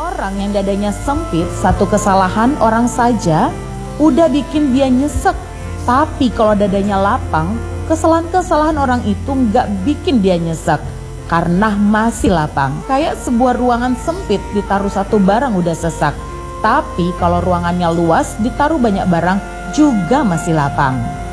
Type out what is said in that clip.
Orang yang dadanya sempit, satu kesalahan orang saja udah bikin dia nyesek. Tapi kalau dadanya lapang, kesalahan-kesalahan orang itu nggak bikin dia nyesek karena masih lapang. Kayak sebuah ruangan sempit ditaruh satu barang udah sesak. Tapi kalau ruangannya luas ditaruh banyak barang juga masih lapang.